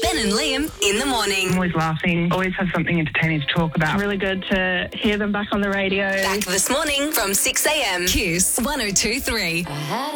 Ben and Liam in the morning. Always laughing, always have something entertaining to talk about. Really good to hear them back on the radio. Back this morning from 6 a.m. Kiss 102.3.